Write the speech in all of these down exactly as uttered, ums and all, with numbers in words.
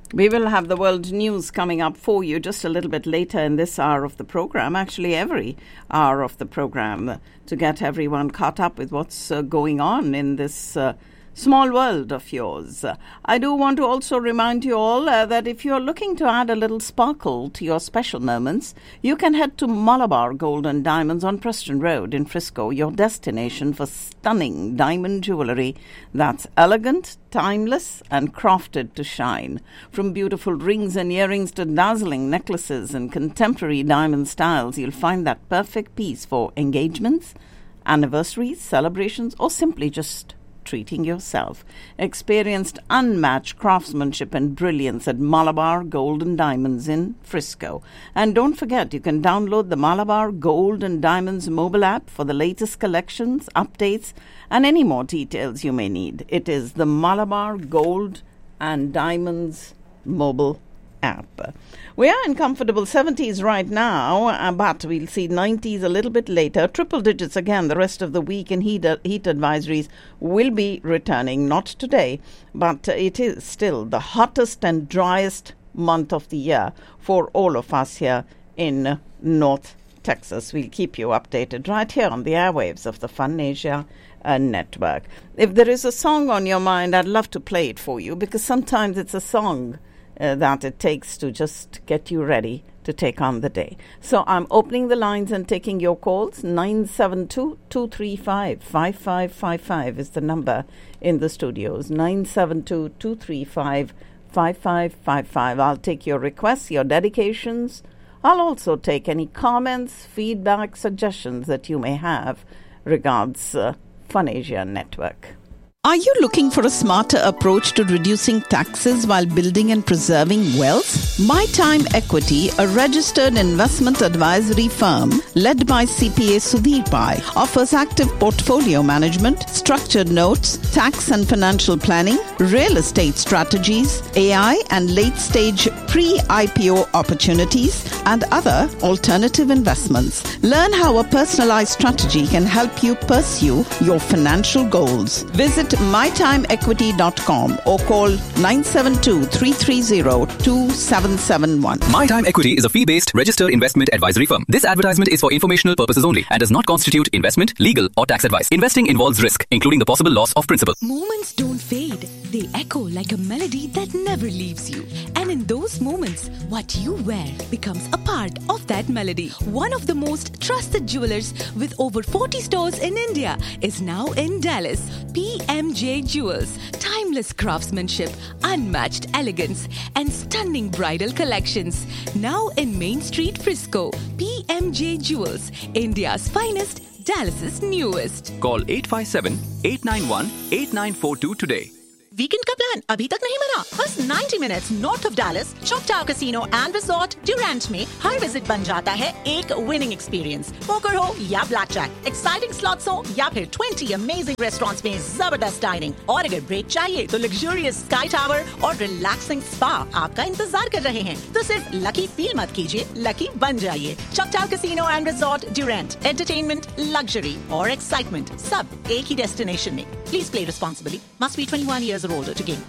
We will have the world news coming up for you just a little bit later in this hour of the program, actually every hour of the program, to get everyone caught up with what's uh, going on in this uh, small world of yours. Uh, I do want to also remind you all uh, that if you're looking to add a little sparkle to your special moments, you can head to Malabar Gold and Diamonds on Preston Road in Frisco, your destination for stunning diamond jewellery that's elegant, timeless and crafted to shine. From beautiful rings and earrings to dazzling necklaces and contemporary diamond styles, you'll find that perfect piece for engagements, anniversaries, celebrations, or simply just treating yourself. Experienced unmatched craftsmanship and brilliance at Malabar Gold and Diamonds in Frisco. And don't forget, you can download the Malabar Gold and Diamonds mobile app for the latest collections, updates, and any more details you may need. It is the Malabar Gold and Diamonds mobile app. We are in comfortable seventies right now, uh, but we'll see nineties a little bit later. Triple digits again the rest of the week, and heat, uh, heat advisories will be returning. Not today, but uh, it is still the hottest and driest month of the year for all of us here in uh, North Texas. We'll keep you updated right here on the airwaves of the Fun Asia uh, network. If there is a song on your mind, I'd love to play it for you, because sometimes it's a song Uh, that it takes to just get you ready to take on the day. So I'm opening the lines and taking your calls. nine seven two, two three five, five five five five is the number in the studios. nine seven two, two three five, five five five five. I'll take your requests, your dedications. I'll also take any comments, feedback, suggestions that you may have regards uh, Fun Asia Network. Are you looking for a smarter approach to reducing taxes while building and preserving wealth? My Time Equity, a registered investment advisory firm led by C P A Sudhir Pai, offers active portfolio management, structured notes, tax and financial planning, real estate strategies, A I and late-stage pre-I P O opportunities, and other alternative investments. Learn how a personalized strategy can help you pursue your financial goals. Visit my time equity dot com or call nine seven two, three three zero, two seven seven one. MyTime Equity is a fee-based registered investment advisory firm. This advertisement is for informational purposes only and does not constitute investment, legal or tax advice. Investing involves risk, including the possible loss of principal. Moments don't fade. They echo like a melody that never leaves you. And in those moments, what you wear becomes a part of that melody. One of the most trusted jewelers with over forty stores in India is now in Dallas. P M J Jewels. Timeless craftsmanship, unmatched elegance, and stunning bridal collections. Now in Main Street, Frisco. P M J Jewels, India's finest, Dallas's newest. Call eight five seven, eight nine one, eight nine four two today. Weekend का plan अभी तक नहीं बना? बस ninety minutes north of Dallas, चॉकटाव casino and resort Durand में हर visit बन जाता है एक विनिंग एक्सपीरियंस. पोकर हो या ब्लैक जैक, एक्साइटिंग स्लॉट्स हो या फिर twenty अमेजिंग रेस्टोरेंट्स में जबरदस्त डाइनिंग. और अगर ब्रेक चाहिए तो लग्जूरियस स्काई टावर और रिलैक्सिंग स्पा आपका इंतजार कर रहे हैं. तो सिर्फ लकी फील मत कीजिए, लकी बन जाइए. चॉकटाव casino and resort Durand. Entertainment, luxury और एक्साइटमेंट सब एक ही डेस्टिनेशन में. Please play responsibly. Must be twenty-one years or older to game.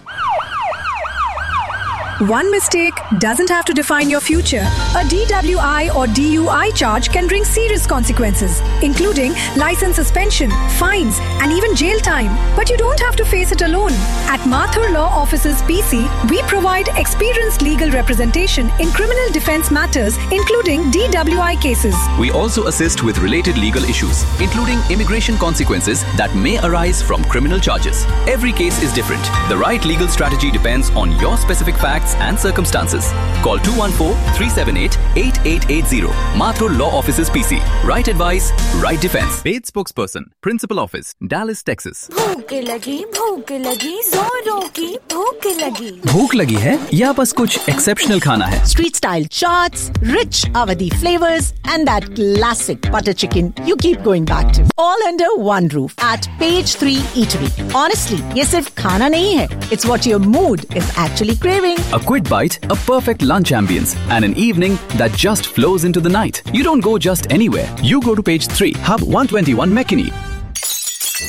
One mistake doesn't have to define your future. A D W I or D U I charge can bring serious consequences, including license suspension, fines, and even jail time. But you don't have to face it alone. At Mathur Law Offices P C, we provide experienced legal representation in criminal defense matters, including D W I cases. We also assist with related legal issues, including immigration consequences that may arise from criminal charges. Every case is different. The right legal strategy depends on your specific facts and circumstances. Call two one four, three seven eight, eight eight eight zero. Mathur Law Offices P C. Right advice, right defense. Paid spokesperson, Principal Office, Dallas, Texas. भूख लगी, भूख लगी, जोरों की भूख लगी. भूख लगी है या बस कुछ एक्सेप्शनल खाना है? Street style chaats, rich Awadhi flavors, and that classic butter chicken you keep going back to. All under one roof at Page three Eatery. Honestly, ये सिर्फ खाना नहीं है. It's what your mood is actually craving. A quick bite, a perfect lunch ambience, and an evening that just flows into the night. You don't go just anywhere. You go to Page three, Hub one twenty-one McKinney.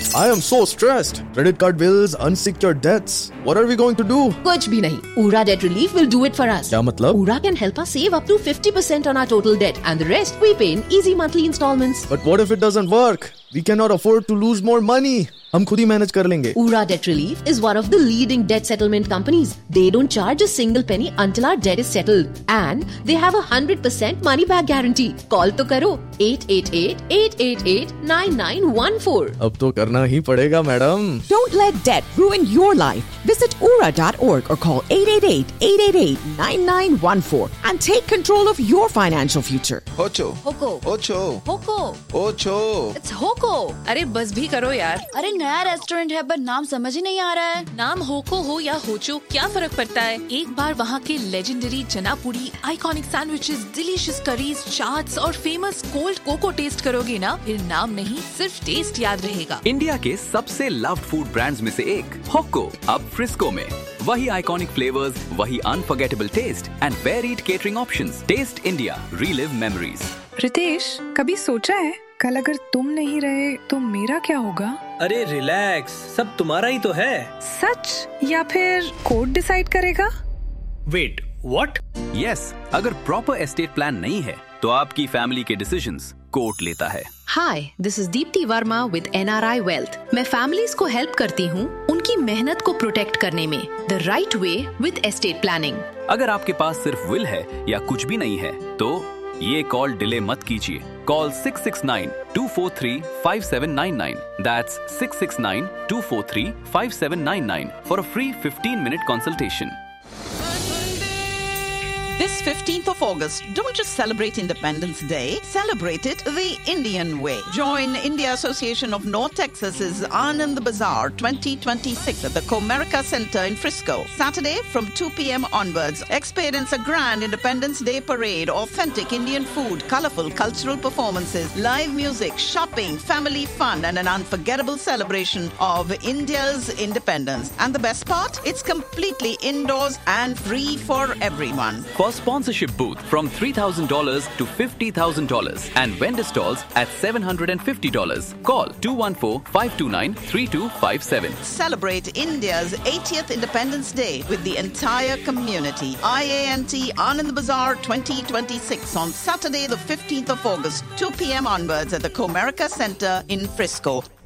I am so stressed. Credit card bills, unsecured debts. What are we going to do? कुछ भी नहीं. Ura Debt Relief will do it for us. क्या मतलब? Ura can help us save up to fifty percent on our total debt, and the rest we pay in easy monthly installments. But what if it doesn't work? We cannot afford to lose more money. हम खुद ही manage कर लेंगे. Ura Debt Relief is one of the leading debt settlement companies. They don't charge a single penny until our debt is settled, and they have a hundred percent money back guarantee. Call तो करो eight eight eight, eight eight eight, nine nine one four. अब तो करना ही पड़ेगा, madam. Don't let debt ruin your life. Visit ura dot org or call eight eight eight, eight eight eight, nine nine one four and take control of your financial future. Hocho. Hoko. Ocho. Hoko. Ocho. It's Hoko. अरे बस भी करो यार. अरे नया restaurant है पर नाम समझ ही नहीं आ रहा है. नाम होको हो या होचो क्या फर्क पड़ता है. एक बार वहाँ के लेजेंडरी चना पूरी, iconic sandwiches, delicious curries, chaats और फेमस कोल्ड कोको टेस्ट करोगे ना, फिर नाम नहीं सिर्फ टेस्ट याद रहेगा. इंडिया के सबसे लव्ड फूड ब्रांड्स में से एक होको अब फ्रिस्को में. वही आइकॉनिक फ्लेवर्स, वही unforgettable test and varied catering options. Test India, relive memories. Ritesh, कभी सोचा है कल अगर तुम नहीं रहे तो मेरा क्या होगा? अरे रिलैक्स, सब तुम्हारा ही तो है. सच या फिर कोर्ट डिसाइड करेगा? Wait, what? यस, अगर प्रॉपर एस्टेट प्लान नहीं है तो आपकी फैमिली के डिसीजंस कोर्ट लेता है. Hi, this is Deepti Verma with N R I Wealth. मैं families को हेल्प करती हूँ उनकी मेहनत को प्रोटेक्ट करने में. The right way with estate planning. अगर आपके पास सिर्फ विल है या कुछ भी नहीं है तो ये कॉल डिले मत कीजिए. Call six six nine, two four three, five seven nine nine. That's six six nine, two four three, five seven nine nine for a free fifteen minute consultation. This fifteenth of August, don't just celebrate Independence Day, celebrate it the Indian way. Join India Association of North Texas's Anand Bazaar twenty twenty-six at the Comerica Center in Frisco. Saturday from two p.m. onwards, experience a grand Independence Day parade, authentic Indian food, colorful cultural performances, live music, shopping, family fun, and an unforgettable celebration of India's independence. And the best part? It's completely indoors and free for everyone. For sponsorship booth from three thousand dollars to fifty thousand dollars and vendor stalls at seven hundred fifty dollars. Call two one four, five two nine, three two five seven. Celebrate India's eightieth Independence Day with the entire community. I A N T Anand Bazaar twenty twenty-six on Saturday the fifteenth of August, two p.m. onwards at the Comerica Center in Frisco.